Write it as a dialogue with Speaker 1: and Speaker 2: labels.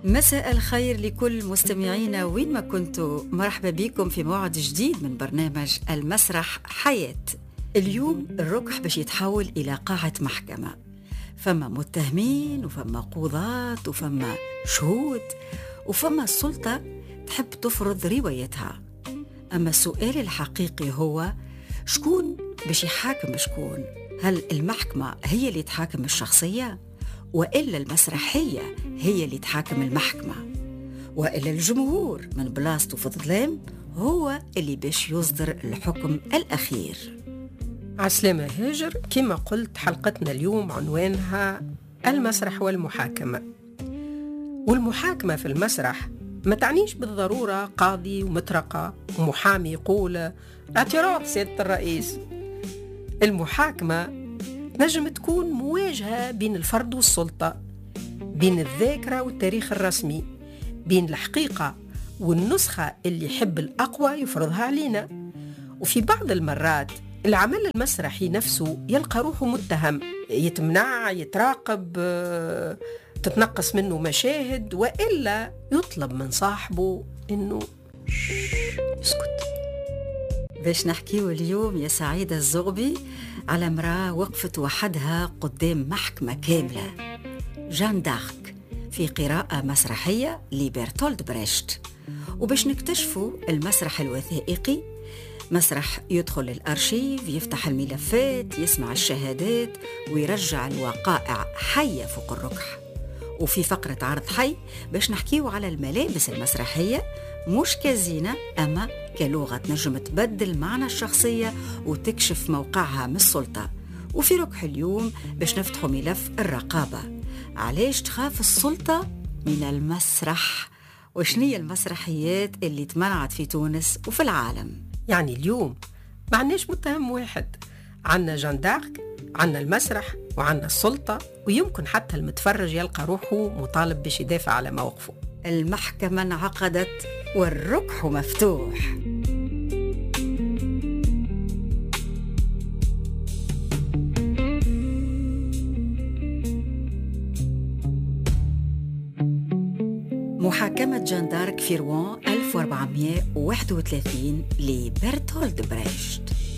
Speaker 1: مساء الخير لكل مستمعينا وين ما كنتوا، مرحبا بكم في موعد جديد من برنامج المسرح حياة. اليوم الركح باش يتحول إلى قاعة محكمة، فما متهمين وفما قضاة وفما شهود وفما السلطة تحب تفرض روايتها. أما السؤال الحقيقي هو شكون باش يحاكم شكون؟ هل المحكمة هي اللي تحاكم الشخصية؟ وإلا المسرحية هي اللي تحاكم المحكمة؟ وإلا الجمهور من بلاصته في الظلام هو اللي باش يصدر الحكم الأخير؟
Speaker 2: عسلامة هاجر، كما قلت حلقتنا اليوم عنوانها المسرح والمحاكمة. والمحاكمة في المسرح ما تعنيش بالضرورة قاضي ومطرقة ومحامي يقول اعتراف سيادة الرئيس. المحاكمة نجم تكون مواجهة بين الفرد والسلطة، بين الذاكرة والتاريخ الرسمي، بين الحقيقة والنسخة اللي يحب الأقوى يفرضها علينا. وفي بعض المرات العمل المسرحي نفسه يلقى روحه متهم، يتمنع، يتراقب، تتنقص منه مشاهد، وإلا يطلب من صاحبه إنه اسكت.
Speaker 1: باش نحكيو اليوم يا سعيدة الزغبي على امرأة وقفت وحدها قدام محكمة كاملة، جان دارك، في قراءة مسرحية لبرتولد بريشت. وباش نكتشفوا المسرح الوثائقي، مسرح يدخل الأرشيف، يفتح الملفات، يسمع الشهادات ويرجع الوقائع حية فوق الركح. وفي فقرة عرض حي باش نحكيو على الملابس المسرحية، مش كزينة أما كلغة نجم تبدل معنى الشخصية وتكشف موقعها من السلطة. وفي ركح اليوم باش نفتحوا ملف الرقابة، علاش تخاف السلطة من المسرح، وشنية المسرحيات اللي تمنعت في تونس وفي العالم.
Speaker 2: يعني اليوم ما عناش متهم واحد، عنا جان دارك، عنا المسرح، وعنا السلطة، ويمكن حتى المتفرج يلقى روحه مطالب باش يدافع على موقفه.
Speaker 1: المحكمة انعقدت والركح مفتوح. محاكمة جان دارك في روان 1431 لبرتولد بريشت.